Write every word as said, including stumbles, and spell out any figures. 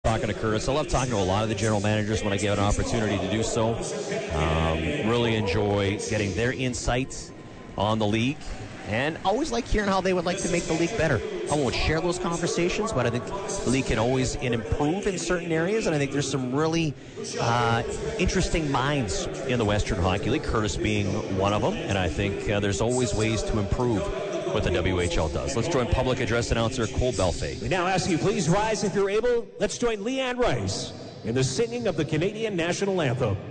talking to Curtis. I love talking to a lot of the general managers when I get an opportunity to do so. Um, really enjoy getting their insights on the league. And always like hearing how they would like to make the league better. I won't share those conversations, but I think the league can always improve in certain areas, and I think there's some really uh, interesting minds in the Western Hockey League, Curtis being one of them, and I think uh, there's always ways to improve what the W H L does. Let's join public address announcer Cole Belfay. We now ask you, please rise if you're able. Let's join Leanne Rice in the singing of the Canadian National Anthem.